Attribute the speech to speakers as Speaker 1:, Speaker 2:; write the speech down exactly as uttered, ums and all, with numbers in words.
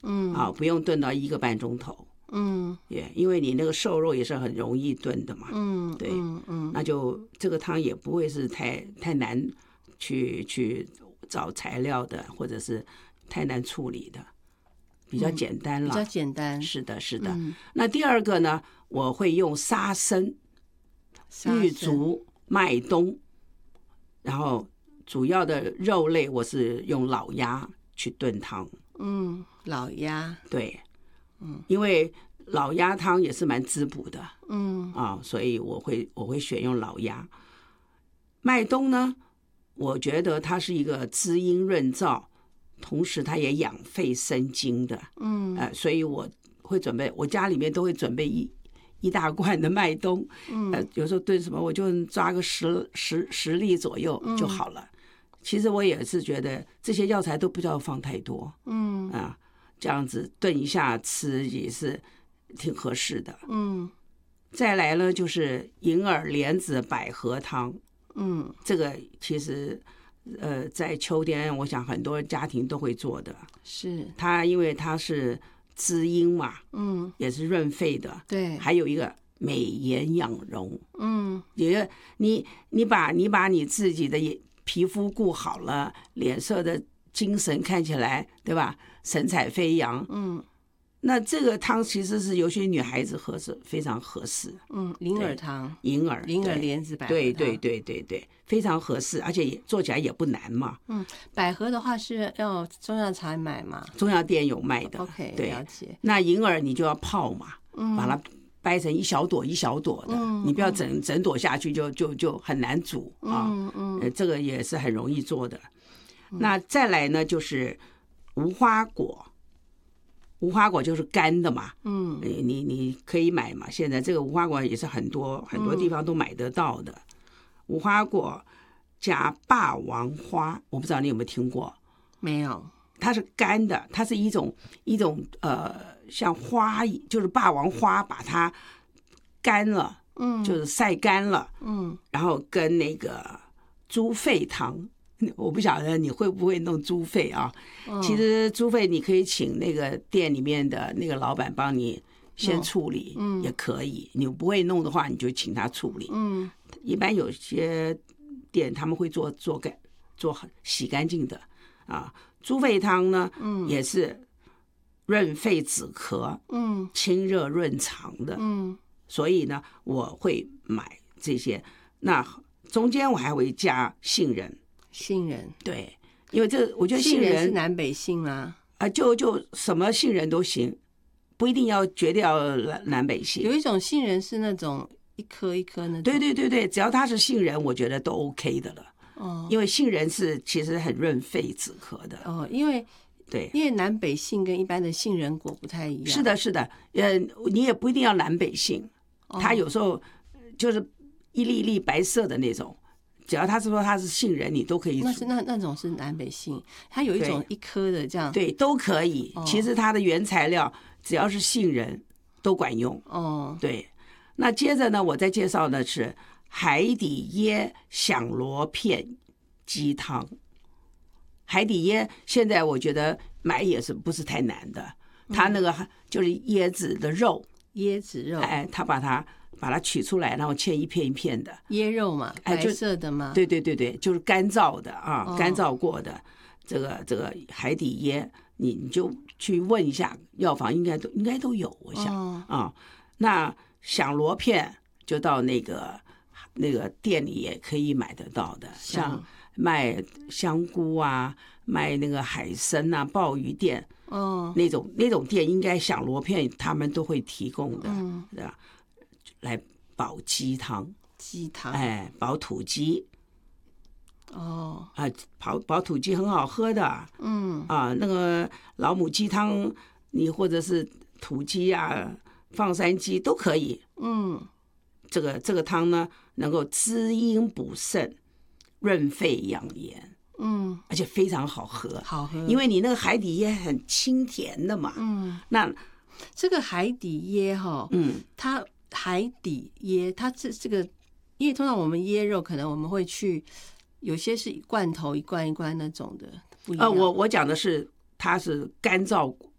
Speaker 1: 嗯
Speaker 2: 啊，不用炖到一个半钟头。
Speaker 1: 嗯，
Speaker 2: 也、yeah, 因为你那个瘦肉也是很容易炖的嘛。
Speaker 1: 嗯，
Speaker 2: 对，
Speaker 1: 嗯嗯，
Speaker 2: 那就这个汤也不会是太太难去去找材料的，或者是太难处理的，比较简单了。
Speaker 1: 嗯、比较简单。
Speaker 2: 是的，是的。
Speaker 1: 嗯、
Speaker 2: 那第二个呢，我会用沙参、玉竹、麦冬，然后主要的肉类我是用老鸭去炖汤。
Speaker 1: 嗯，老鸭。
Speaker 2: 对。嗯，因为老鸭汤也是蛮滋补的，
Speaker 1: 嗯
Speaker 2: 啊，所以我会我会选用老鸭。麦冬呢，我觉得它是一个滋阴润燥，同时它也养肺生津的，
Speaker 1: 嗯，
Speaker 2: 呃，所以我会准备，我家里面都会准备一一大罐的麦冬，
Speaker 1: 嗯，
Speaker 2: 呃，有时候炖什么我就抓个十十十粒左右就好了。嗯、其实我也是觉得这些药材都不要放太多，
Speaker 1: 嗯
Speaker 2: 啊。这样子炖一下吃也是挺合适的。
Speaker 1: 嗯，
Speaker 2: 再来呢就是银耳莲子百合汤。
Speaker 1: 嗯，
Speaker 2: 这个其实呃在秋天我想很多家庭都会做的。
Speaker 1: 是
Speaker 2: 它因为它是滋阴嘛，
Speaker 1: 嗯，
Speaker 2: 也是润肺的。
Speaker 1: 对，
Speaker 2: 还有一个美颜养容。
Speaker 1: 嗯，
Speaker 2: 也你你把你把你自己的皮肤顾好了，脸色的精神看起来，对吧？神采飞扬。
Speaker 1: 嗯，
Speaker 2: 那这个汤其实是有些女孩子喝是非常合适。
Speaker 1: 嗯，银耳汤，
Speaker 2: 银耳，
Speaker 1: 银耳莲子百合汤，
Speaker 2: 对对对对对，非常合适，而且也做起来也不难嘛。
Speaker 1: 嗯，百合的话是要中药材买嘛？
Speaker 2: 中药店有卖的。
Speaker 1: OK，
Speaker 2: 对，
Speaker 1: 了解。
Speaker 2: 那银耳你就要泡嘛，
Speaker 1: 嗯，
Speaker 2: 把它掰成一小朵一小朵的，
Speaker 1: 嗯、
Speaker 2: 你不要整整朵下去就就就很难煮啊。
Speaker 1: 嗯嗯、
Speaker 2: 呃，这个也是很容易做的。嗯、那再来呢，就是无花果。无花果就是干的嘛，
Speaker 1: 嗯，
Speaker 2: 你你你可以买嘛。现在这个无花果也是很多很多地方都买得到的。嗯、无花果加霸王花，我不知道你有没有听过？
Speaker 1: 没有。
Speaker 2: 它是干的，它是一种一种呃，像花，就是霸王花，把它干了，
Speaker 1: 嗯，
Speaker 2: 就是晒干了，
Speaker 1: 嗯，
Speaker 2: 然后跟那个猪肺汤。我不晓得你会不会弄猪肺啊？
Speaker 1: 哦、
Speaker 2: 其实猪肺你可以请那个店里面的那个老板帮你先处理，
Speaker 1: 嗯，
Speaker 2: 也可以。你不会弄的话，你就请他处理。
Speaker 1: 嗯，
Speaker 2: 一般有些店他们会做做干做洗干净的啊。猪肺汤呢，
Speaker 1: 嗯，
Speaker 2: 也是润肺止咳，
Speaker 1: 嗯，
Speaker 2: 清热润肠的，
Speaker 1: 嗯，
Speaker 2: 所以呢，我会买这些。那中间我还会加杏仁。
Speaker 1: 杏仁，
Speaker 2: 对，因为这我觉得杏仁
Speaker 1: 是南北杏啦，
Speaker 2: 啊，就就什么杏仁都行，不一定要绝对要南北杏。
Speaker 1: 有一种杏仁是那种一颗一颗那种，
Speaker 2: 对对对对，只要它是杏仁，我觉得都 OK 的了。
Speaker 1: 哦，
Speaker 2: 因为杏仁是其实很润肺止咳的。
Speaker 1: 哦，因为
Speaker 2: 对，
Speaker 1: 因为南北杏跟一般的杏仁果不太一样。
Speaker 2: 是的，是的，呃，你也不一定要南北杏，
Speaker 1: 哦、
Speaker 2: 它有时候就是一粒一粒白色的那种。只要他是说他是杏仁，你都可以煮。
Speaker 1: 那是那那种是南北杏，它有一种一颗的这样。
Speaker 2: 对，都可以。哦、其实它的原材料只要是杏仁都管用。
Speaker 1: 哦，
Speaker 2: 对。那接着呢，我再介绍的是海底椰响螺片鸡汤。海底椰现在我觉得买也是不是太难的，它那个就是椰子的肉，
Speaker 1: 椰子肉，
Speaker 2: 哎，它把它。把它取出来，然后切一片一片的
Speaker 1: 椰肉嘛，白色的嘛，
Speaker 2: 对对对对，就是干燥的啊，
Speaker 1: 哦、
Speaker 2: 干燥过的这个这个海底椰，你你就去问一下，药房应该都应该都有，我想、
Speaker 1: 哦、
Speaker 2: 啊。那响螺片就到那个那个店里也可以买得到的，像卖香菇啊，卖那个海参啊，鲍鱼店，
Speaker 1: 哦，
Speaker 2: 那种那种店应该响螺片他们都会提供的，
Speaker 1: 嗯，
Speaker 2: 对吧？来煲鸡汤，
Speaker 1: 鸡汤，
Speaker 2: 哎，煲土鸡，
Speaker 1: 哦，
Speaker 2: 啊，煲煲土鸡很好喝的，
Speaker 1: 嗯，
Speaker 2: 啊，那个老母鸡汤，你或者是土鸡啊、放山鸡都可以，
Speaker 1: 嗯，
Speaker 2: 这个这个汤呢，能够滋阴补肾、润肺养颜，
Speaker 1: 嗯，
Speaker 2: 而且非常好喝，
Speaker 1: 好喝，
Speaker 2: 因为你那个海底椰很清甜的嘛，
Speaker 1: 嗯，
Speaker 2: 那
Speaker 1: 这个海底椰哈，
Speaker 2: 嗯，
Speaker 1: 它。海底椰，它这这个，因为通常我们椰肉可能我们会去，有些是罐头一罐一罐那种的，不一样。
Speaker 2: 呃，我我讲的是它是干燥